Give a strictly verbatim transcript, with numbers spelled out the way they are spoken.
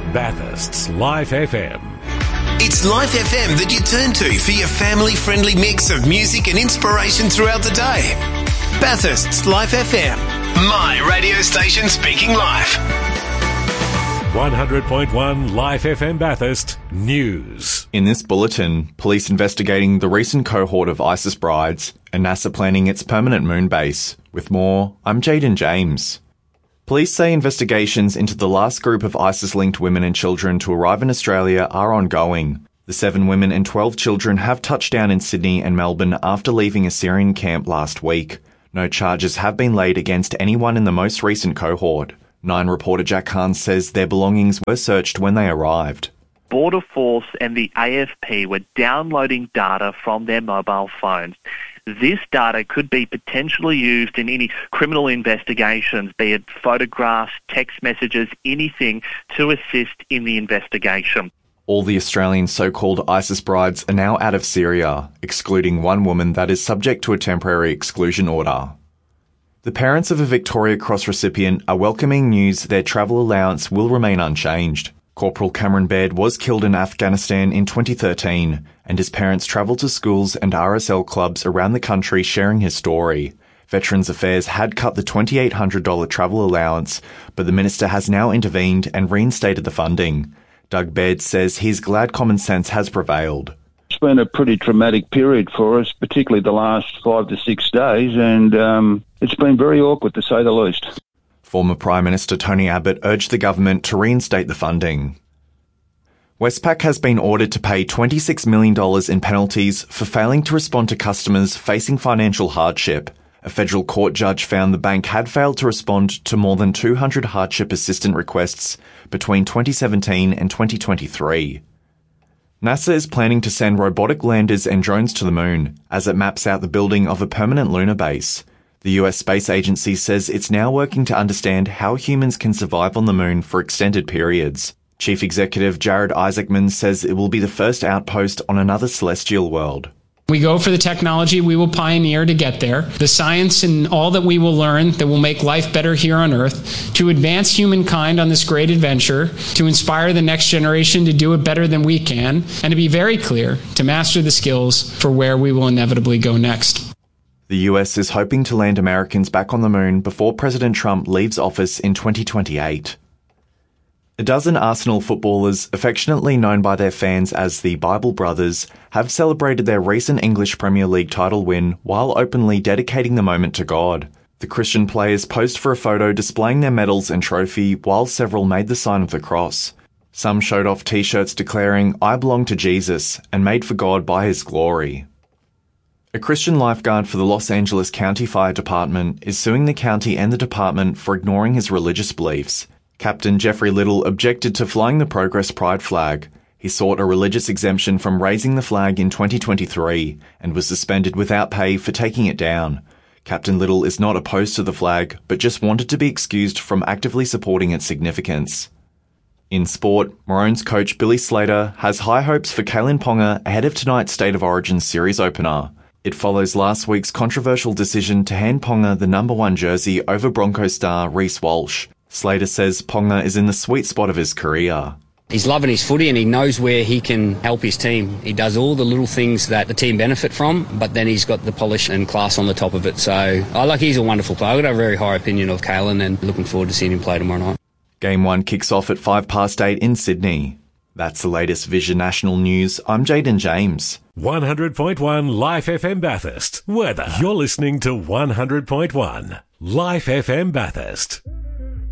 Bathurst's Life F M. It's Life F M that you turn to for your family-friendly mix of music and inspiration throughout the day. Bathurst's Life F M. My radio station speaking life. one hundred point one Life F M Bathurst News. In this bulletin, police investigating the recent cohort of ISIS brides and NASA planning its permanent moon base. With more, I'm Jaden James. Police say investigations into the last group of ISIS-linked women and children to arrive in Australia are ongoing. The seven women and twelve children have touched down in Sydney and Melbourne after leaving a Syrian camp last week. No charges have been laid against anyone in the most recent cohort. Nine reporter Jack Hahn says their belongings were searched when they arrived. Border Force and the A F P were downloading data from their mobile phones. This data could be potentially used in any criminal investigations, be it photographs, text messages, anything to assist in the investigation. All the Australian so-called ISIS brides are now out of Syria, excluding one woman that is subject to a temporary exclusion order. The parents of a Victoria Cross recipient are welcoming news their travel allowance will remain unchanged. Corporal Cameron Baird was killed in Afghanistan in twenty thirteen, and his parents travelled to schools and R S L clubs around the country sharing his story. Veterans Affairs had cut the two thousand eight hundred dollars travel allowance, but the minister has now intervened and reinstated the funding. Doug Baird says he's glad common sense has prevailed. It's been a pretty traumatic period for us, particularly the last five to six days, and um, it's been very awkward to say the least. Former Prime Minister Tony Abbott urged the government to reinstate the funding. Westpac has been ordered to pay twenty-six million dollars in penalties for failing to respond to customers facing financial hardship. A federal court judge found the bank had failed to respond to more than two hundred hardship assistant requests between twenty seventeen and twenty twenty-three. NASA is planning to send robotic landers and drones to the moon as it maps out the building of a permanent lunar base. The U S Space Agency says it's now working to understand how humans can survive on the moon for extended periods. Chief Executive Jared Isaacman says it will be the first outpost on another celestial world. We go for the technology we will pioneer to get there, the science and all that we will learn that will make life better here on Earth, to advance humankind on this great adventure, to inspire the next generation to do it better than we can, and to be very clear, to master the skills for where we will inevitably go next. The U S is hoping to land Americans back on the moon before President Trump leaves office in twenty twenty-eight. A dozen Arsenal footballers, affectionately known by their fans as the Bible Brothers, have celebrated their recent English Premier League title win while openly dedicating the moment to God. The Christian players posed for a photo displaying their medals and trophy, while several made the sign of the cross. Some showed off t-shirts declaring, "I belong to Jesus, and made for God by His glory." A Christian lifeguard for the Los Angeles County Fire Department is suing the county and the department for ignoring his religious beliefs. Captain Jeffrey Little objected to flying the Progress Pride flag. He sought a religious exemption from raising the flag in twenty twenty-three and was suspended without pay for taking it down. Captain Little is not opposed to the flag, but just wanted to be excused from actively supporting its significance. In sport, Maroons coach Billy Slater has high hopes for Kalyn Ponga ahead of tonight's State of Origin series opener. It follows last week's controversial decision to hand Ponga the number one jersey over Broncos star Reece Walsh. Slater says Ponga is in the sweet spot of his career. He's loving his footy and he knows where he can help his team. He does all the little things that the team benefit from, but then he's got the polish and class on the top of it. So I like he's a wonderful player. I've got a very high opinion of Kalyn and looking forward to seeing him play tomorrow night. Game one kicks off at five past eight in Sydney. That's the latest Vision National News. I'm Jaden James. one hundred point one Life F M Bathurst. Weather. You're listening to one hundred point one Life F M Bathurst.